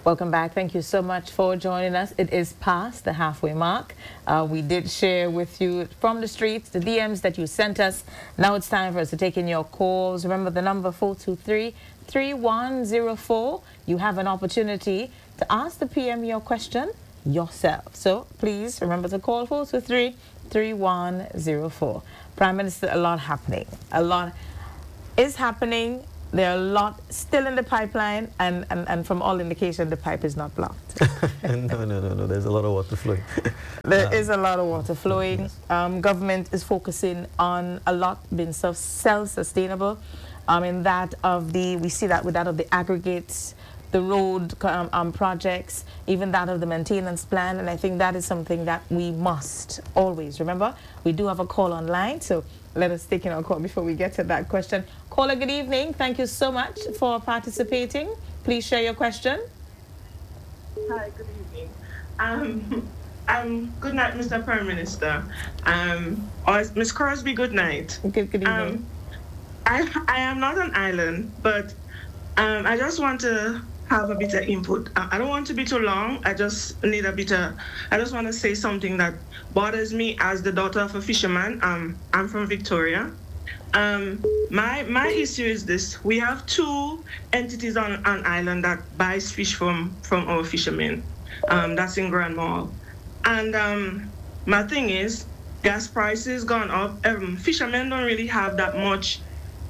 Welcome back. Thank you so much for joining us. It is past the halfway mark. We did share with you from the streets the DMs that you sent us. Now it's time for us to take in your calls. Remember the number 423-3104. You have an opportunity to ask the PM your question yourself. So please remember to call 423-3104. Prime Minister, a lot happening. A lot is happening. There are a lot still in the pipeline, and from all indication, the pipe is not blocked. No. There's a lot of water flowing. There is a lot of water flowing. Yes. Government is focusing on a lot being self-sustainable. In that of we see that with that of the aggregates, the road projects, even that of the maintenance plan, and I think that is something that we must always remember. We do have a call online, so let us take in our call before we get to that question. Caller, good evening. Thank you so much for participating. Please share your question. Hi, good evening. Good night, Mr. Prime Minister. Ms. Crosby, good night. Good evening. I am not an island, but I just want to have a bit of input. I don't want to be too long. I just want to say something that bothers me as the daughter of a fisherman. I'm from Victoria. My issue is this. We have two entities on an island that buys fish from our fishermen. That's in Grand Mall. And my thing is, gas prices gone up. Fishermen don't really have that much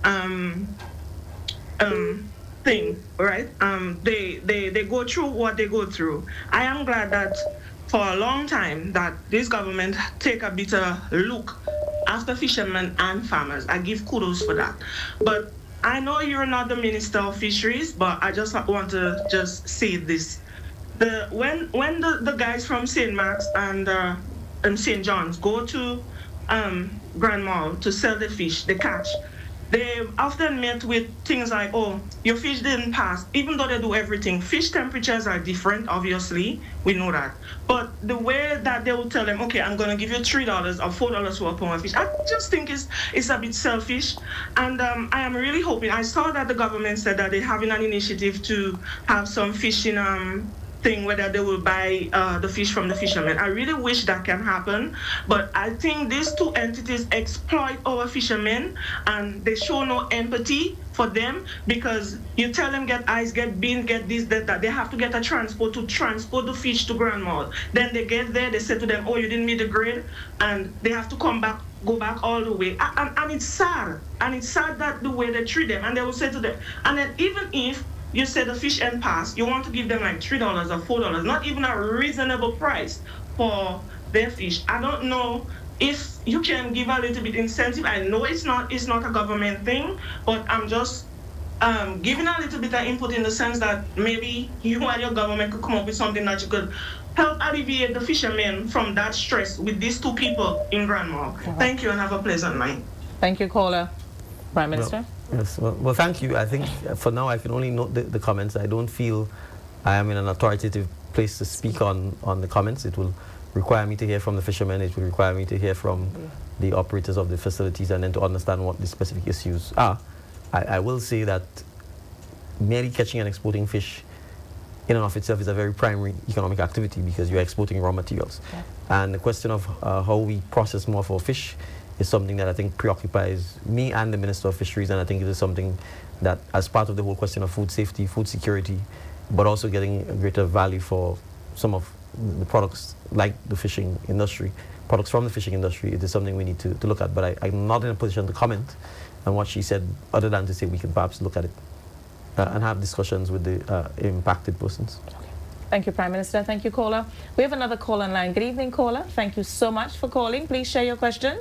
thing, right? They go through what they go through. I am glad that for a long time that this government take a bit of look after fishermen and farmers. I give kudos for that. But I know you're not the Minister of Fisheries, but I just want to just say this. When the guys from St. Mark's and St. John's go to Grand Mall to sell the fish, they catch, they often met with things like, oh, your fish didn't pass. Even though they do everything, fish temperatures are different, obviously. We know that. But the way that they will tell them, okay, I'm going to give you $3 or $4 for a pound of fish, I just think it's a bit selfish. And I am really hoping, I saw that the government said that they're having an initiative to have some fishing thing whether they will buy the fish from the fishermen. I really wish that can happen, but I think these two entities exploit our fishermen and they show no empathy for them, because you tell them get ice, get beans, get this, that. They have to get a transport to transport the fish to Grand Mall. Then they get there, they say to them, oh, you didn't meet the grade, and they have to go back all the way. And it's sad. And it's sad that the way they treat them. And they will say to them, and then even if you say the fish and pass, you want to give them like $3 or $4, not even a reasonable price for their fish. I don't know if you can give a little bit incentive. I know it's not a government thing, but I'm just giving a little bit of input in the sense that maybe you and your government could come up with something that you could help alleviate the fishermen from that stress with these two people in Grand Mall. Thank you and have a pleasant night. Thank you, caller. Prime Minister? Yes, well, thank you. I think for now I can only note the comments. I don't feel I am in an authoritative place to speak on the comments. It will require me to hear from the fishermen. It will require me to hear from the operators of the facilities and then to understand what the specific issues are. I will say that merely catching and exporting fish in and of itself is a very primary economic activity because you're exporting raw materials. Yeah. And the question of how we process more of our fish is something that I think preoccupies me and the Minister of Fisheries, and I think it is something that, as part of the whole question of food safety, food security, but also getting a greater value for some of the products like the fishing industry, products from the fishing industry, it is something we need to look at. But I'm not in a position to comment on what she said, other than to say we can perhaps look at it and have discussions with the impacted persons. Okay. Thank you, Prime Minister. Thank you, caller. We have another call online. Good evening, caller. Thank you so much for calling. Please share your question.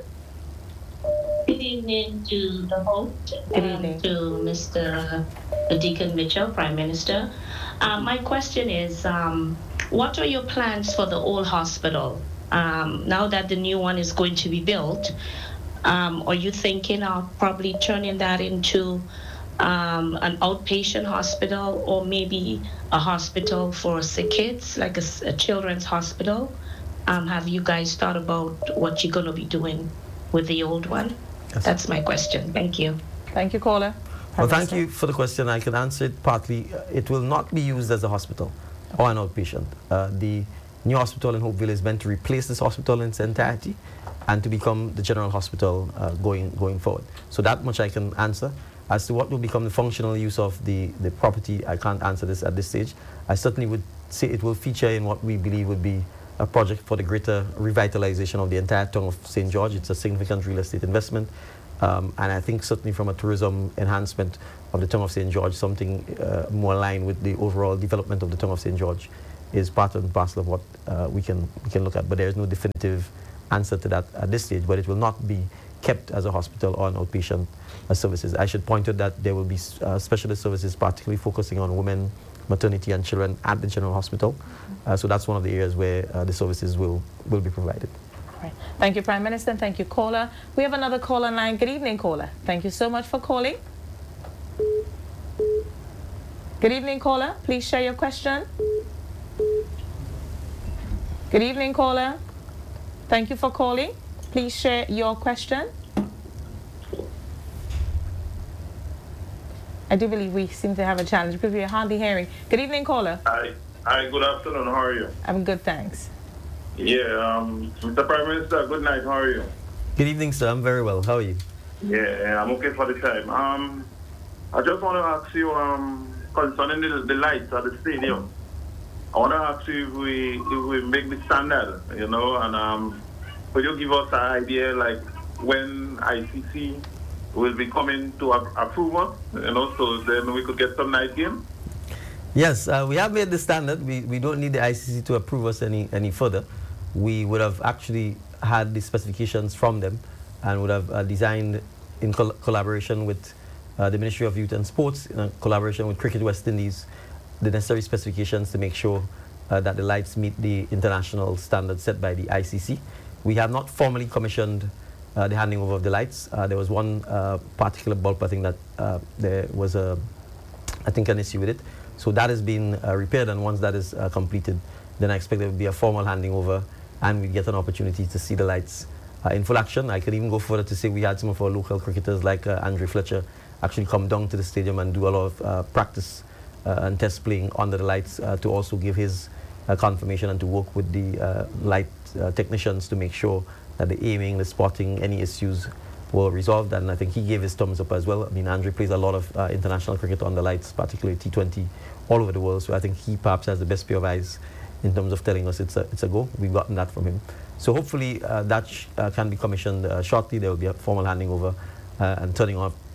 Good evening to the host and to Mr. Deacon Mitchell, Prime Minister. My question is, what are your plans for the old hospital? Now that the new one is going to be built, are you thinking of probably turning that into an outpatient hospital or maybe a hospital for sick kids, like a children's hospital? Have you guys thought about what you're going to be doing with the old one? Yes. That's my question. Thank you. Thank you, caller. Well, thank you for the question. I can answer it partly. It will not be used as a hospital. or an outpatient. The new hospital in Hopeville is meant to replace this hospital in its entirety and to become the general hospital going forward. So that much I can answer. As to what will become the functional use of the property, I can't answer this at this stage. I certainly would say it will feature in what we believe would be a project for the greater revitalization of the entire town of St. George. It's a significant real estate investment. And I think certainly from a tourism enhancement of the town of St. George, something more aligned with the overall development of the town of St. George is part and parcel of what we can look at. But there is no definitive answer to that at this stage, but it will not be kept as a hospital or an outpatient services. I should point out that there will be specialist services particularly focusing on women, maternity and children at the general hospital. So that's one of the areas where the services will be provided. Right. Thank you, Prime Minister, and thank you, caller. We have another caller line. Good evening, caller. Thank you so much for calling. Good evening, caller. Please share your question. Good evening, caller. Thank you for calling. Please share your question. I do believe we seem to have a challenge because we are hardly hearing. Good evening, caller. Hi, good afternoon. How are you? I'm good, thanks. Yeah, Mr. Prime Minister, good night. How are you? Good evening, sir. I'm very well. How are you? Yeah, I'm okay for the time. I just want to ask you concerning the lights at the stadium. I want to ask you if we make the standard, you know, and could you give us an idea like when ICC will be coming to approval, you know, so then we could get some night game? Yes, we have made the standard. We don't need the ICC to approve us any further. We would have actually had the specifications from them and would have designed in collaboration with the Ministry of Youth and Sports, in collaboration with Cricket West Indies, the necessary specifications to make sure that the lights meet the international standards set by the ICC. We have not formally commissioned the handing over of the lights. There was one particular bulb, I think that there was I think an issue with it. So that has been repaired, and once that is completed, then I expect there will be a formal handing over and we get an opportunity to see the lights in full action. I could even go further to say we had some of our local cricketers like Andre Fletcher actually come down to the stadium and do a lot of practice and test playing under the lights to also give his confirmation and to work with the light technicians to make sure that the aiming, the spotting, any issues were resolved, and I think he gave his thumbs up as well. I mean, Andre plays a lot of international cricket on the lights, particularly T20, all over the world, so I think he perhaps has the best pair of eyes in terms of telling us it's a go. We've gotten that from him. So hopefully that can be commissioned shortly. There will be a formal handing over and turning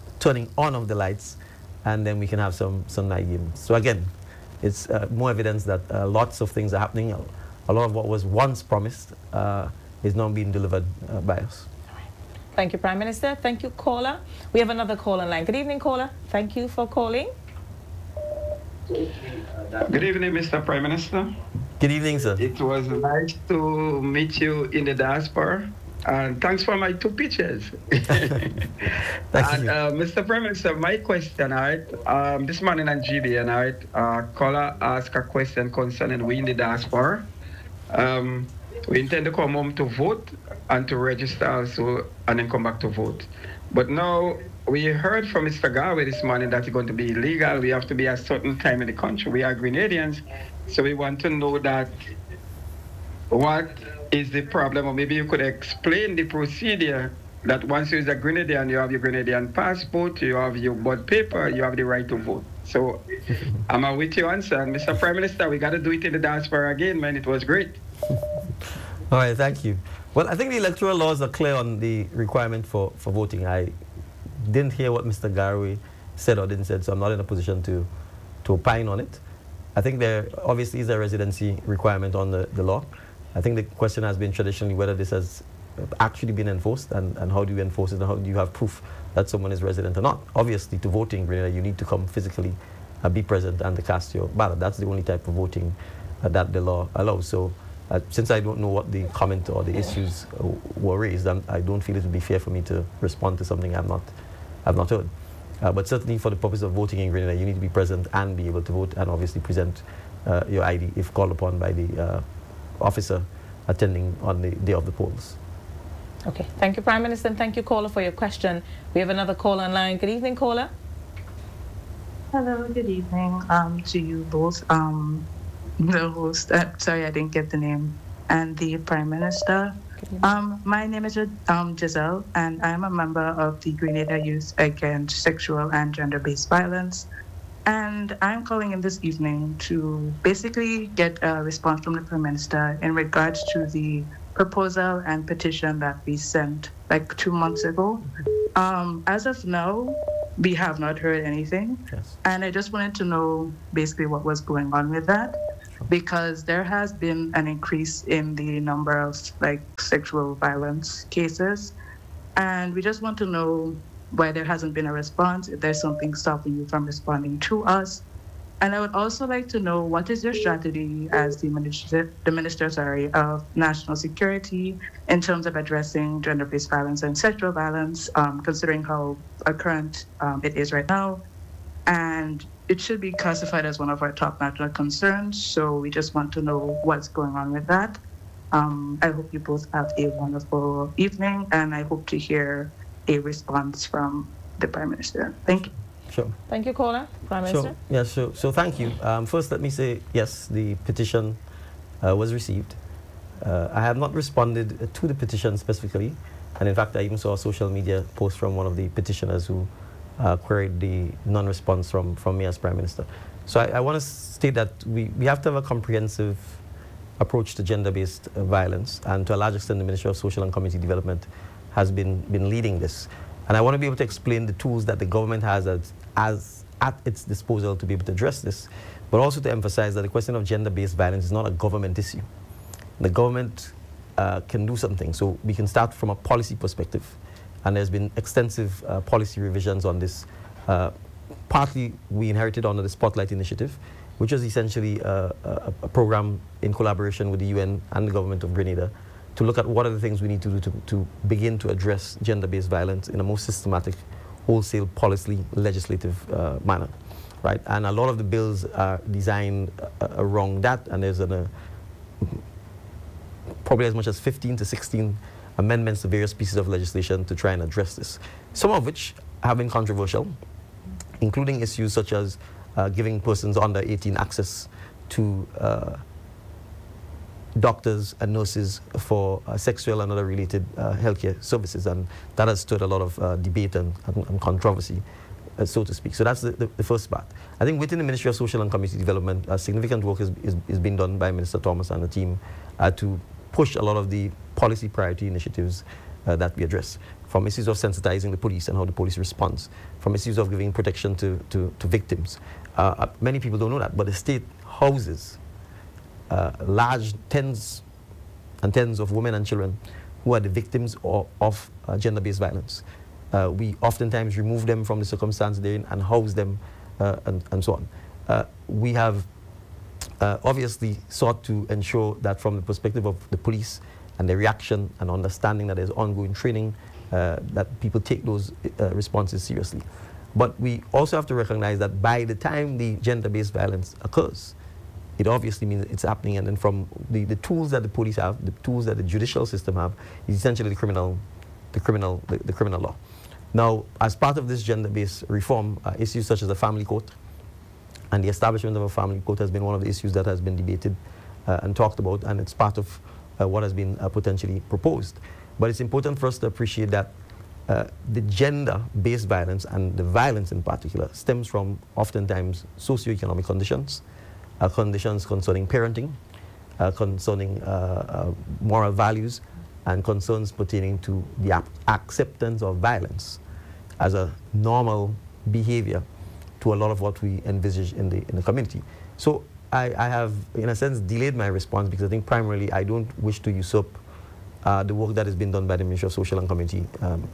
on of the lights, and then we can have some night games. So again, it's more evidence that lots of things are happening. A lot of what was once promised is now being delivered by us. Thank you, Prime Minister. Thank you, caller. We have another caller line. Good evening, caller. Thank you for calling. Good evening, Mr. Prime Minister. Good evening, sir. It was nice to meet you in the diaspora. And thanks for my 2 pictures. Thank you. Mr. Prime Minister, my question, all right, this morning on GBN, all right, caller asked a question concerning we in the diaspora. We intend to come home to vote and to register also and then come back to vote. But now we heard from Mr. Garvey this morning that it's going to be illegal. We have to be at a certain time in the country. We are Grenadians, so we want to know that what is the problem, or maybe you could explain the procedure that once you're a Grenadian, you have your Grenadian passport, you have your birth paper, you have the right to vote. So I'm with your answer. And Mr. Prime Minister, we got to do it in the diaspora again, man. It was great. All right, thank you. Well, I think the electoral laws are clear on the requirement for voting. I didn't hear what Mr. Garwe said or didn't say, so I'm not in a position to opine on it. I think there obviously is a residency requirement on the law. I think the question has been traditionally whether this has actually been enforced and how do you enforce it and how do you have proof that someone is resident or not. Obviously, to vote in Grenada, you need to come physically, be present and to cast your ballot. That's the only type of voting that the law allows. So since I don't know what the comment or the issues were raised, I don't feel it would be fair for me to respond to something I've not heard. But certainly for the purpose of voting in Grenada, you need to be present and be able to vote and obviously present your ID if called upon by the officer attending on the day of the polls. Okay, thank you, Prime Minister, and thank you, caller, for your question. We have another caller online. Good evening, caller. Hello, good evening to you both. the host. Sorry, I didn't get the name. And the Prime Minister. My name is Giselle, and I am a member of the Grenada Youth Against Sexual and Gender-Based Violence. And I'm calling in this evening to basically get a response from the Prime Minister in regards to the proposal and petition that we sent like 2 months ago. As of now, we have not heard anything. Yes. And I just wanted to know basically what was going on with that, because there has been an increase in the number of like sexual violence cases. And we just want to know why there hasn't been a response, if there's something stopping you from responding to us. And I would also like to know what is your strategy as the Minister of National Security in terms of addressing gender-based violence and sexual violence, considering how current it is right now. And it should be classified as one of our top national concerns. So we just want to know what's going on with that. I hope you both have a wonderful evening, and I hope to hear a response from the Prime Minister. Thank you. Sure. Thank you, caller. Prime Minister. Sure. Yeah, sure. So thank you. First, let me say, yes, the petition was received. I have not responded to the petition specifically. And in fact, I even saw a social media post from one of the petitioners who queried the non-response from me as Prime Minister. So I want to state that we have to have a comprehensive approach to gender-based violence. And to a large extent, the Ministry of Social and Community Development has been leading this. And I want to be able to explain the tools that the government has at its disposal to be able to address this, but also to emphasize that the question of gender-based violence is not a government issue. The government can do something. So we can start from a policy perspective. And there's been extensive policy revisions on this. Partly, we inherited under the Spotlight Initiative, which was essentially a program in collaboration with the UN and the government of Grenada to look at what are the things we need to do to begin to address gender-based violence in a more systematic, wholesale, policy, legislative manner, right? And a lot of the bills are designed around that, and there's probably as much as 15 to 16 amendments to various pieces of legislation to try and address this, some of which have been controversial, including issues such as giving persons under 18 access to doctors and nurses for sexual and other related healthcare services, and that has stirred a lot of debate and controversy, so to speak. So that's the first part. I think within the Ministry of Social and Community Development, significant work is being done by Minister Thomas and the team to push a lot of the policy priority initiatives that we address, from issues of sensitizing the police and how the police responds, from issues of giving protection to victims. Many people don't know that, but the state houses large tens and tens of women and children who are the victims of gender-based violence. We oftentimes remove them from the circumstance they're in and house them and so on. We have obviously sought to ensure that from the perspective of the police and their reaction and understanding that there's ongoing training, that people take those responses seriously. But we also have to recognize that by the time the gender-based violence occurs, it obviously means it's happening, and then from the tools that the police have, the tools that the judicial system have, is essentially the criminal law. Now, as part of this gender-based reform, issues such as the family court and the establishment of a family court has been one of the issues that has been debated and talked about, and it's part of what has been potentially proposed. But it's important for us to appreciate that the gender-based violence, and the violence in particular, stems from oftentimes socioeconomic conditions, conditions concerning parenting, concerning moral values, and concerns pertaining to the acceptance of violence as a normal behavior to a lot of what we envisage in the community. So I have, in a sense, delayed my response because I think primarily I don't wish to usurp the work that has been done by the Ministry of Social and Community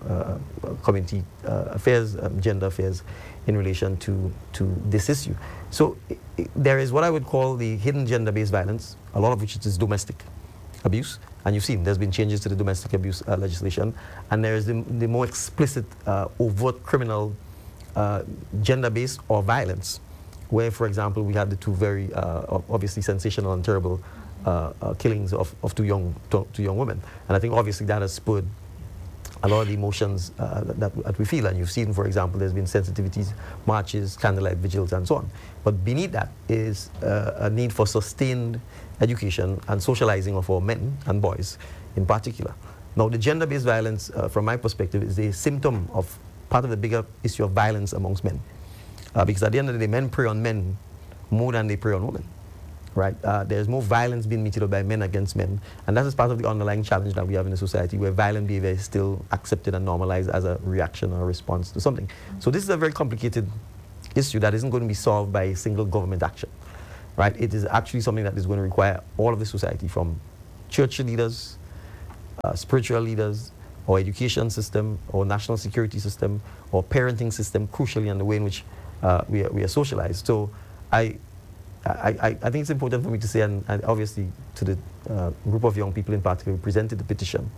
Affairs, Gender Affairs, in relation to this issue. So there is what I would call the hidden gender-based violence, a lot of which is domestic abuse, and you've seen there's been changes to the domestic abuse legislation, and there is the more explicit, overt criminal gender-based or violence, where, for example, we had the two very obviously sensational and terrible killings of two young women. And I think obviously that has spurred a lot of the emotions that we feel. And you've seen, for example, there's been sensitivities, marches, candlelight vigils, and so on. But beneath that is a need for sustained education and socializing of our men and boys in particular. Now, the gender-based violence, from my perspective, is a symptom of part of the bigger issue of violence amongst men. Because at the end of the day, men prey on men more than they prey on women. Right? There's more violence being meted out by men against men. And that is part of the underlying challenge that we have in the society, where violent behavior is still accepted and normalized as a reaction or a response to something. So this is a very complicated issue that isn't going to be solved by a single government action. Right? It is actually something that is going to require all of the society, from church leaders, spiritual leaders, or education system, or national security system, or parenting system, crucially, and the way in which we are socialized. So I think it's important for me to say, and obviously to the group of young people in particular who presented the petition,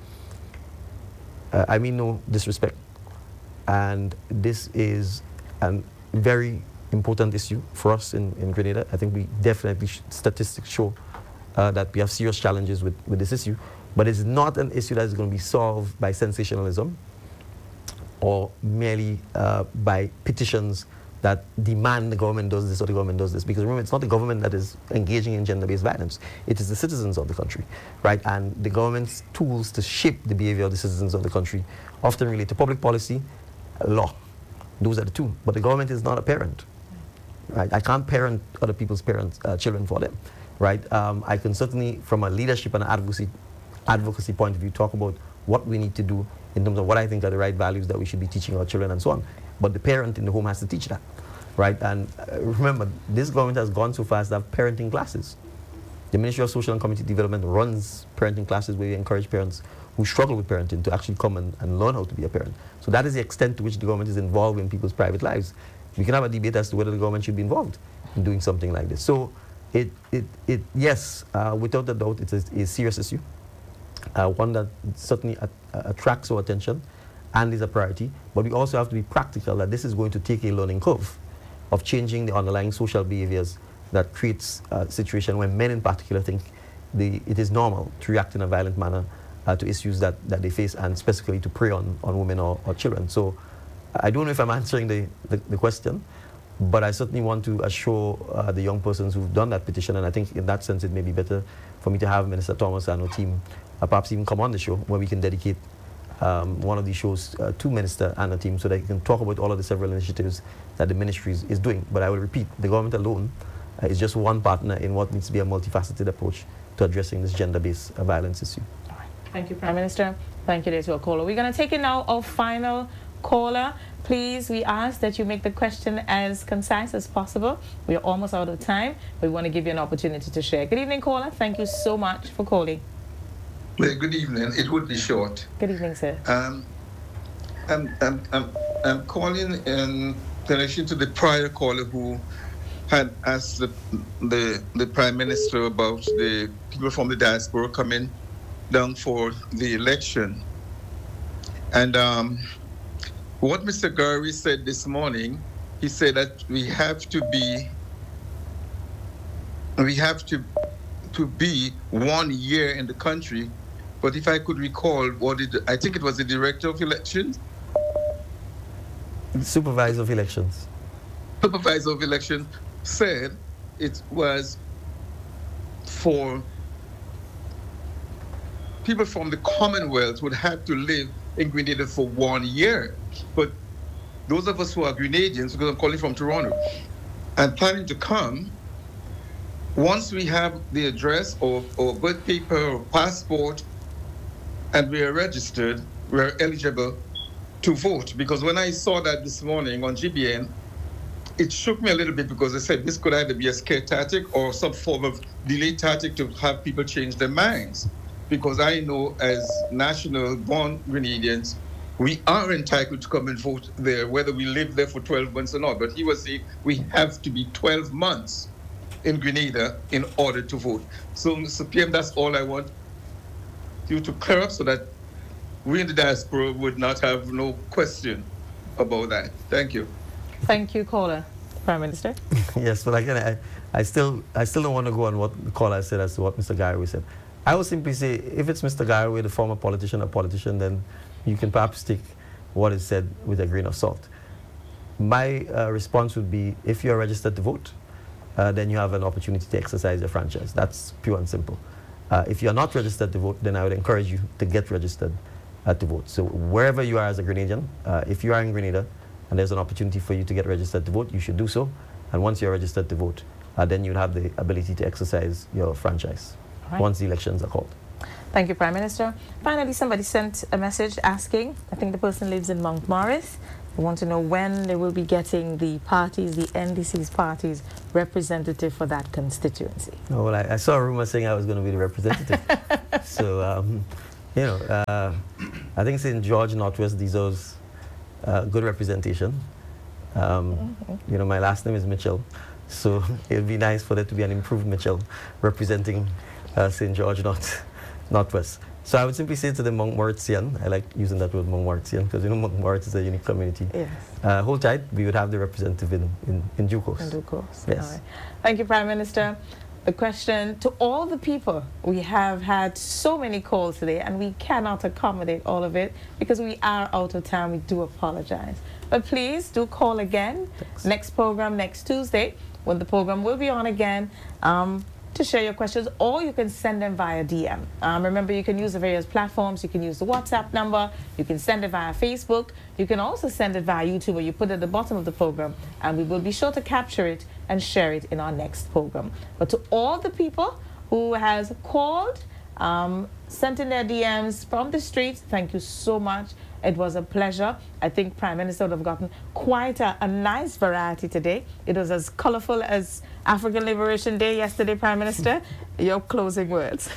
I mean no disrespect. And this is a very important issue for us in Grenada. I think we definitely, statistics show that we have serious challenges with this issue. But it's not an issue that is going to be solved by sensationalism or merely by petitions that demand the government does this or the government does this. Because remember, it's not the government that is engaging in gender-based violence. It is the citizens of the country, right? And the government's tools to shape the behavior of the citizens of the country often relate to public policy, law. Those are the two. But the government is not a parent, right? I can't parent other people's children for them, right? I can certainly, from a leadership and advocacy point of view, talk about what we need to do in terms of what I think are the right values that we should be teaching our children and so on. But the parent in the home has to teach that, right? And remember, this government has gone so far as to have parenting classes. The Ministry of Social and Community Development runs parenting classes where we encourage parents who struggle with parenting to actually come and learn how to be a parent. So that is the extent to which the government is involved in people's private lives. We can have a debate as to whether the government should be involved in doing something like this. So yes, without a doubt, it's a serious issue. One that certainly attracts our attention and is a priority, but we also have to be practical that this is going to take a learning curve of changing the underlying social behaviors that creates a situation where men in particular think it is normal to react in a violent manner to issues that they face, and specifically to prey on women or children. So I don't know if I'm answering the question, but I certainly want to assure the young persons who've done that petition, and I think in that sense it may be better for me to have Minister Thomas and our team perhaps even come on the show where we can dedicate one of these shows to Minister and the team so that you can talk about all of the several initiatives that the ministry is doing. But I will repeat, the government alone is just one partner in what needs to be a multifaceted approach to addressing this gender-based violence issue. All right. Thank you, Prime Minister. Thank you, to our caller. We're going to take in now our final caller. Please, we ask that you make the question as concise as possible. We are almost out of time. We want to give you an opportunity to share. Good evening, caller. Thank you so much for calling. Well, good evening. It would be short. Good evening, sir. I'm calling in relation to the prior caller who had asked the Prime Minister about the people from the diaspora coming down for the election. And what Mr. Gary said this morning, he said that we have to be 1 year in the country. But if I could recall, I think it was the Director of Elections? Supervisor of Elections. Supervisor of Elections said it was for people from the Commonwealth would have to live in Grenada for 1 year. But those of us who are Grenadians, because I'm calling from Toronto, and planning to come, once we have the address or birth paper or passport, and we are registered, we are eligible to vote. Because when I saw that this morning on GBN, it shook me a little bit because I said this could either be a scare tactic or some form of delay tactic to have people change their minds. Because I know as national born Grenadians, we are entitled to come and vote there, whether we live there for 12 months or not. But he was saying we have to be 12 months in Grenada in order to vote. So, Mr. PM, that's all I want you to clear up so that we in the diaspora would not have no question about that. Thank you. Thank you, caller. Prime Minister. Yes, but again, I still don't want to go on what the caller said as to what Mr. Gary said. I will simply say, if it's Mr. Gary, the former politician, then you can perhaps take what is said with a grain of salt. My response would be, if you're registered to vote, then you have an opportunity to exercise your franchise. That's pure and simple. If you're not registered to vote, then I would encourage you to get registered to vote. So wherever you are as a Grenadian, if you are in Grenada and there's an opportunity for you to get registered to vote, you should do so. And once you're registered to vote, then you'll have the ability to exercise your franchise once the elections are called. Thank you, Prime Minister. Finally, somebody sent a message asking, I think the person lives in Mount Morris. They want to know when they will be getting the parties, the NDC's parties, representative for that constituency. Oh, well, I saw a rumor saying I was going to be the representative. So, you know, I think St. George Northwest deserves good representation. You know, my last name is Mitchell, so it would be nice for there to be an improved Mitchell representing St. George Northwest. So I would simply say to the Montmoritzian, I like using that word Montmoritzian because, you know, Montmoritz is a unique community. Yes. Hold tight, we would have the representative in due course. In due course. Yes. All right. Thank you, Prime Minister. The question to all the people, we have had so many calls today and we cannot accommodate all of it because we are out of time. We do apologize. But please do call again. Thanks. Next program, next Tuesday, when the program will be on again, to share your questions, or you can send them via DM. Remember, you can use the various platforms. You can use the WhatsApp number. You can send it via Facebook. You can also send it via YouTube, where you put it at the bottom of the program, and we will be sure to capture it and share it in our next program. But to all the people who has called, sent in their DMs from the streets, thank you so much. It was a pleasure. I think Prime Minister would have gotten quite a nice variety today. It was as colorful as African Liberation Day yesterday, Prime Minister. Your closing words.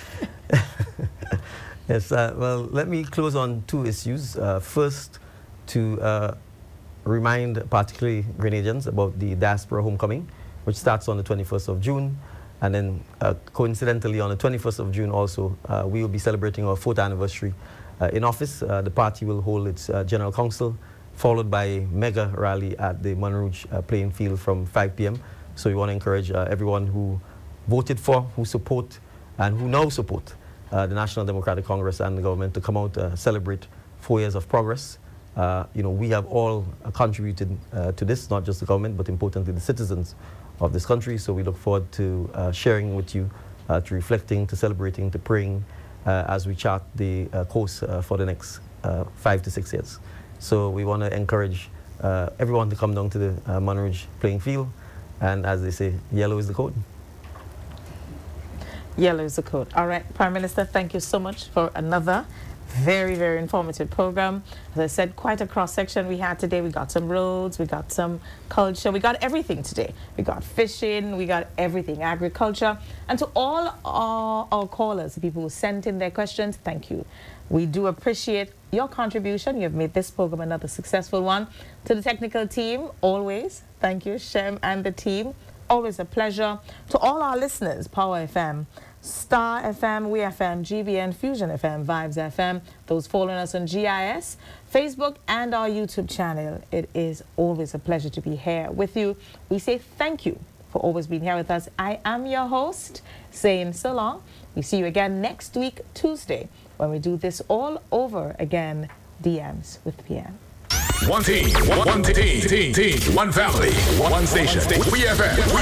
Yes, well, let me close on two issues. First, to remind particularly Grenadians about the Diaspora Homecoming, which starts on the 21st of June. And then coincidentally, on the 21st of June also, we will be celebrating our 4th anniversary in office. The party will hold its General Council, followed by a mega rally at the Monrouge playing field from 5 p.m. So we want to encourage everyone who voted for, who support, and who now support the National Democratic Congress and the government to come out celebrate 4 years of progress. You know, we have all contributed to this, not just the government, but importantly the citizens of this country. So we look forward to sharing with you, to reflecting, to celebrating, to praying as we chart the course for the next 5 to 6 years. So we want to encourage everyone to come down to the Monrouge playing field. And as they say, yellow is the code. Yellow is the code. All right, Prime Minister, thank you so much for another very, very informative program. As I said, quite a cross-section we had today. We got some roads, we got some culture, we got everything today. We got fishing, we got everything, agriculture. And to all our callers, the people who sent in their questions, thank you. We do appreciate your contribution. You have made this program another successful one. To the technical team, always, thank you, Shem and the team. Always a pleasure. To all our listeners, Power FM, Star FM, We FM, GBN, Fusion FM, Vibes FM, those following us on GIS, Facebook, and our YouTube channel. It is always a pleasure to be here with you. We say thank you for always being here with us. I am your host, saying so long. We see you again next week, Tuesday, when we do this all over again, DMs with PM. One team, one family, one station. We FM.